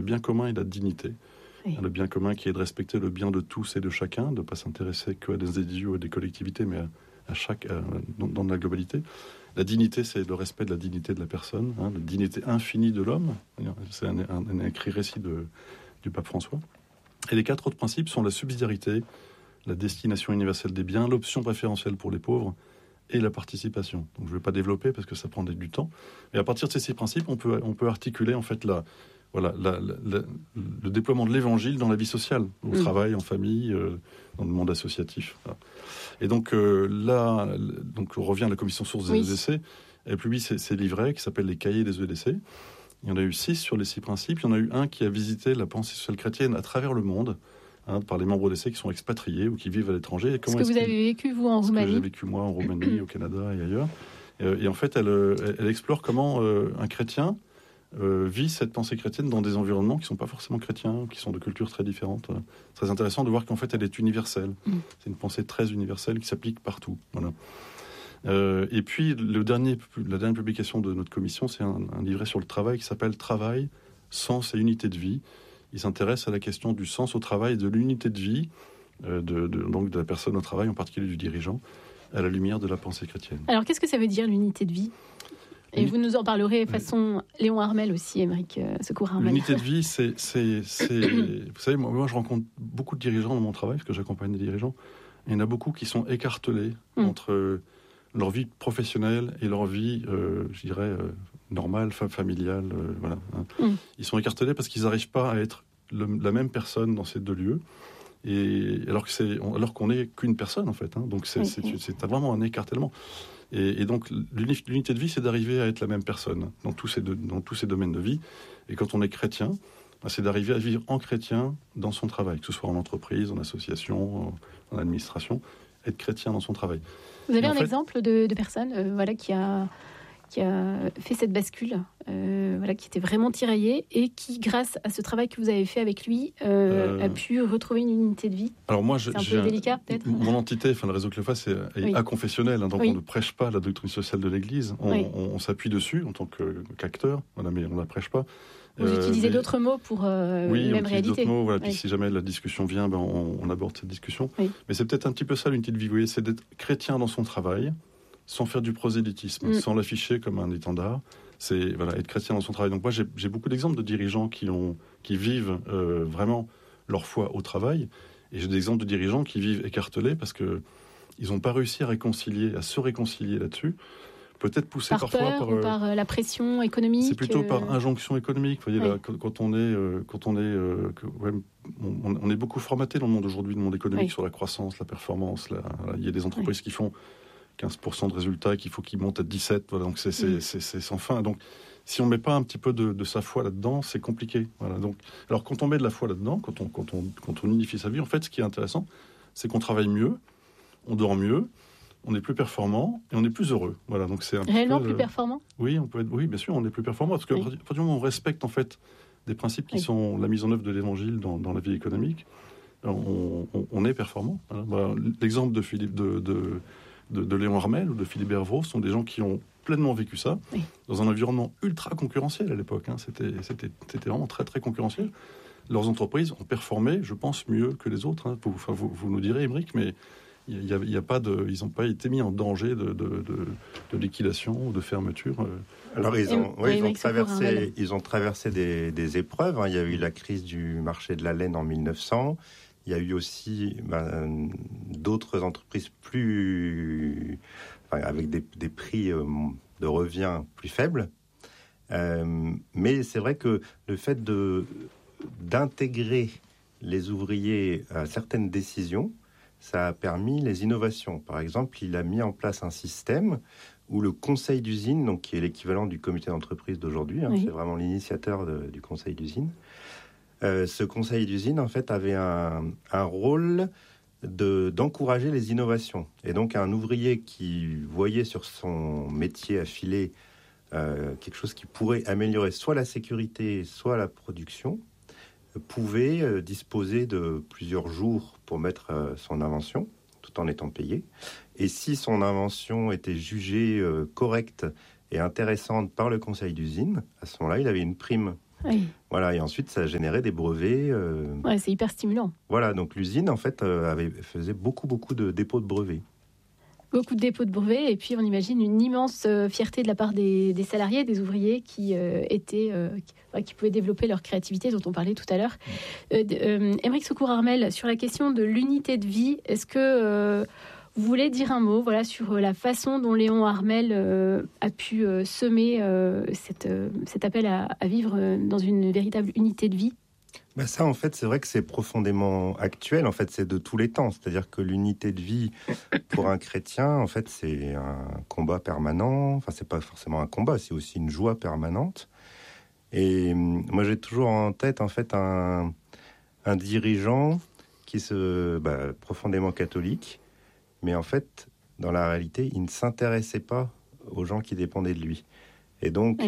bien commun et la dignité. Oui. Le bien commun qui est de respecter le bien de tous et de chacun, de ne pas s'intéresser qu'à des individus ou à des collectivités, mais dans la globalité. La dignité, c'est le respect de la dignité de la personne, la dignité infinie de l'homme. C'est un écrit récit du pape François. Et les 4 autres principes sont la subsidiarité, la destination universelle des biens, l'option préférentielle pour les pauvres et la participation. Donc je ne vais pas développer parce que ça prendrait du temps. Et à partir de ces 6 principes, on peut articuler en fait le déploiement de l'évangile dans la vie sociale, au travail, en famille, dans le monde associatif. Voilà. Et donc donc on revient à la commission source des EDC. Elle publie ces livrets qui s'appellent les cahiers des EDC. Il y en a eu 6 sur les 6 principes. Il y en a eu un qui a visité la pensée sociale chrétienne à travers le monde, par les membres d'EDC qui sont expatriés ou qui vivent à l'étranger. Ce que vous avez vécu, vous, en Roumanie ? Ce que j'ai vécu, moi, en Roumanie, au Canada et ailleurs. Et en fait, elle explore comment un chrétien vit cette pensée chrétienne dans des environnements qui ne sont pas forcément chrétiens, qui sont de cultures très différentes. Voilà. C'est très intéressant de voir qu'en fait, elle est universelle. C'est une pensée très universelle qui s'applique partout. Voilà. Et puis, la dernière publication de notre commission, c'est un livret sur le travail qui s'appelle « Travail, sens et unité de vie ». Il s'intéresse à la question du sens au travail et de l'unité de vie, donc de la personne au travail, en particulier du dirigeant, à la lumière de la pensée chrétienne. Alors, qu'est-ce que ça veut dire, l'unité de vie ? Et vous nous en parlerez façon Léon Armel aussi, Émeric Secours Armel. L'unité de vie, c'est vous savez, moi, je rencontre beaucoup de dirigeants dans mon travail, parce que j'accompagne des dirigeants. Il y en a beaucoup qui sont écartelés entre leur vie professionnelle et leur vie, je dirais, normale, familiale. Voilà. Ils sont écartelés parce qu'ils n'arrivent pas à être la même personne dans ces 2 lieux. Et alors qu'on n'est qu'une personne, en fait. Donc c'est vraiment un écartèlement. Et donc l'unité de vie, c'est d'arriver à être la même personne dans tous ces domaines de vie. Et quand on est chrétien, c'est d'arriver à vivre en chrétien dans son travail, que ce soit en entreprise, en association, en administration, être chrétien dans son travail. Vous avez un exemple de personne qui a fait cette bascule, qui était vraiment tiraillée et qui, grâce à ce travail que vous avez fait avec lui, a pu retrouver une unité de vie. Alors moi, c'est un peu délicat, peut-être. Mon entité, le réseau Cleofas, est aconfessionnel, donc on ne prêche pas la doctrine sociale de l'Église. On s'appuie dessus en tant qu'acteur, mais on ne la prêche pas. Vous utilisez d'autres mots pour même réalité. D'autres mots, puis si jamais la discussion vient, on aborde cette discussion. Mais c'est peut-être un petit peu ça l'unité de vie, vous voyez, c'est d'être chrétien dans son travail, sans faire du prosélytisme, sans l'afficher comme un étendard. C'est être chrétien dans son travail. Donc moi, j'ai beaucoup d'exemples de dirigeants qui vivent vraiment leur foi au travail, et j'ai des exemples de dirigeants qui vivent écartelés parce que ils n'ont pas réussi à se réconcilier là-dessus. Peut-être poussé par parfois peur ou par la pression économique. C'est plutôt par injonction économique. Vous voyez, là, quand on est beaucoup formaté dans le monde aujourd'hui, le monde économique, sur la croissance, la performance. Il y a des entreprises qui font 15% de résultats, qu'il faut qu'ils montent à 17%. Voilà, donc c'est sans fin. Donc si on ne met pas un petit peu de sa foi là-dedans, c'est compliqué. Voilà, donc, alors quand on met de la foi là-dedans, quand on unifie sa vie, en fait, ce qui est intéressant, c'est qu'on travaille mieux, on dort mieux, on est plus performant et on est plus heureux. Voilà, donc c'est réellement plus performant. Oui, bien sûr, on est plus performant parce que à partir du moment où on respecte en fait des principes qui sont la mise en œuvre de l'Évangile dans la vie économique, on est performant. Voilà, l'exemple de Léon Armel ou de Philibert Vrault sont des gens qui ont pleinement vécu ça dans un environnement ultra concurrentiel à l'époque. C'était vraiment très très concurrentiel. Leurs entreprises ont performé, je pense, mieux que les autres. Vous nous direz, Émeric, mais ils n'ont pas été mis en danger de liquidation ou de fermeture. Alors ils ont traversé des épreuves. Il y a eu la crise du marché de la laine en 1900. Il y a eu aussi d'autres entreprises avec des prix de revient plus faibles. Mais c'est vrai que le fait d'intégrer les ouvriers à certaines décisions, ça a permis les innovations. Par exemple, il a mis en place un système où le conseil d'usine, donc qui est l'équivalent du comité d'entreprise d'aujourd'hui, c'est vraiment l'initiateur du conseil d'usine. Ce conseil d'usine, en fait, avait un rôle d'encourager les innovations. Et donc, un ouvrier qui voyait sur son métier affilé quelque chose qui pourrait améliorer soit la sécurité, soit la production, pouvait disposer de plusieurs jours pour mettre son invention, tout en étant payé. Et si son invention était jugée correcte et intéressante par le conseil d'usine, à ce moment-là, il avait une prime. Oui. Voilà, et ensuite, ça a généré des brevets. Ouais, c'est hyper stimulant. Voilà, donc l'usine, en fait, faisait beaucoup de dépôts de brevets. Beaucoup de dépôts de brevets, et puis on imagine une immense fierté de la part des salariés, des ouvriers qui pouvaient développer leur créativité dont on parlait tout à l'heure. Aymeric Secours-Armel, sur la question de l'unité de vie, est-ce que vous voulez dire un mot sur la façon dont Léon Armel a pu semer cet appel à vivre dans une véritable unité de vie ? Ben ça, en fait, c'est vrai que c'est profondément actuel. En fait, c'est de tous les temps. C'est-à-dire que l'unité de vie, pour un chrétien, en fait, c'est un combat permanent. Enfin, c'est pas forcément un combat, c'est aussi une joie permanente. Et moi, j'ai toujours en tête, en fait, un dirigeant qui profondément catholique, mais en fait, dans la réalité, il ne s'intéressait pas aux gens qui dépendaient de lui. Et donc,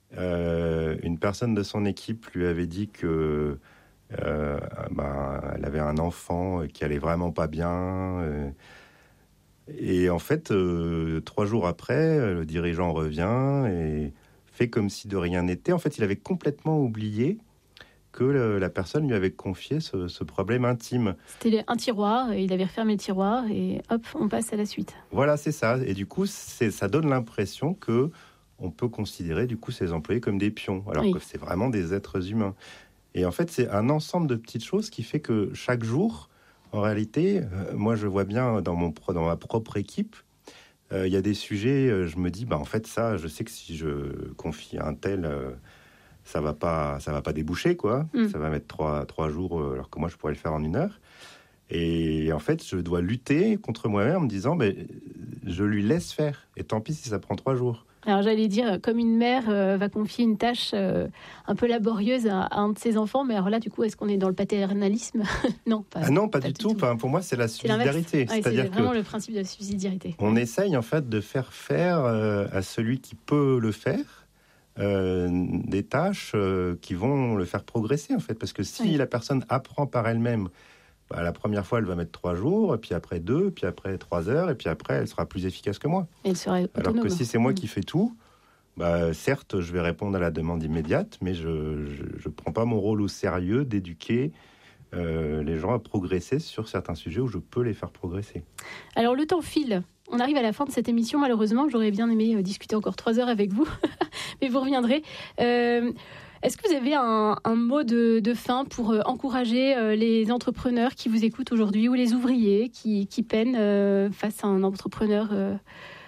une personne de son équipe lui avait dit que elle avait un enfant qui allait vraiment pas bien. Et en fait, 3 jours après, le dirigeant revient et fait comme si de rien n'était. En fait, il avait complètement oublié que la personne lui avait confié ce problème intime. C'était un tiroir, il avait refermé le tiroir et hop, on passe à la suite. Voilà, c'est ça. Et du coup, ça donne l'impression que on peut considérer du coup ces employés comme des pions, alors que c'est vraiment des êtres humains. Et en fait, c'est un ensemble de petites choses qui fait que chaque jour, en réalité, moi je vois bien dans ma propre équipe, il y a des sujets, je me dis, en fait ça, je sais que si je confie à un tel, ça va pas déboucher, quoi. Ça va mettre 3 jours, alors que moi je pourrais le faire en 1 heure. Et en fait, je dois lutter contre moi-même en me disant, je lui laisse faire. Et tant pis si ça prend 3 jours. Alors j'allais dire, comme une mère va confier une tâche un peu laborieuse à un de ses enfants, mais alors là, du coup, est-ce qu'on est dans le paternalisme ? Non, pas du tout. Enfin, pour moi, c'est la subsidiarité. C'est vraiment le principe de la subsidiarité. On essaye en fait de faire à celui qui peut le faire des tâches qui vont le faire progresser, en fait. Parce que si la personne apprend par elle-même, la première fois, elle va mettre 3 jours, puis après 2, puis après 3 heures, et puis après, elle sera plus efficace que moi. Elle sera autonome. Alors que si c'est moi qui fais tout, certes, je vais répondre à la demande immédiate, mais je ne prends pas mon rôle au sérieux d'éduquer les gens à progresser sur certains sujets où je peux les faire progresser. Alors, le temps file. On arrive à la fin de cette émission, malheureusement. J'aurais bien aimé discuter encore 3 heures avec vous, mais vous reviendrez. Est-ce que vous avez un mot de fin pour encourager les entrepreneurs qui vous écoutent aujourd'hui ou les ouvriers qui peinent face à un entrepreneur pénible ?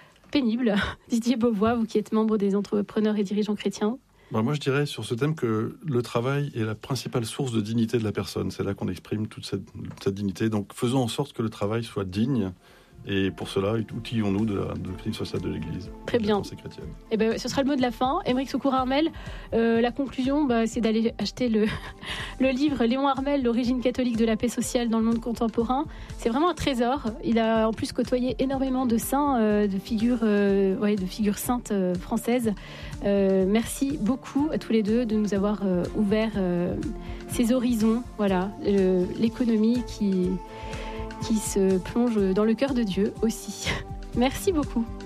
Didier Beauvois, vous qui êtes membre des entrepreneurs et dirigeants chrétiens. Moi, je dirais sur ce thème que le travail est la principale source de dignité de la personne. C'est là qu'on exprime toute cette dignité. Donc, faisons en sorte que le travail soit digne. Et pour cela, outillons-nous de la doctrine sociale de l'Église. Très bien. Et ce sera le mot de la fin. Aymeric Secours-Armel, la conclusion, c'est d'aller acheter le livre Léon Armel, l'origine catholique de la paix sociale dans le monde contemporain. C'est vraiment un trésor. Il a en plus côtoyé énormément de saints, de figures saintes françaises. Merci beaucoup à tous les deux de nous avoir ouvert ces horizons. Voilà, l'économie qui se plonge dans le cœur de Dieu aussi. Merci beaucoup.